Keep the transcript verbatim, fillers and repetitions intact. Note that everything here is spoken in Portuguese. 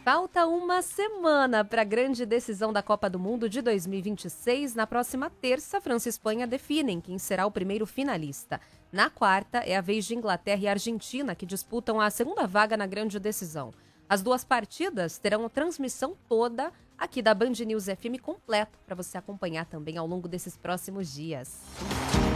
Falta uma semana para a grande decisão da Copa do Mundo de dois mil e vinte e seis. Na próxima terça, França e Espanha definem quem será o primeiro finalista. Na quarta, é a vez de Inglaterra e Argentina, que disputam a segunda vaga na grande decisão. As duas partidas terão transmissão toda aqui da Band News F M completo para você acompanhar também ao longo desses próximos dias.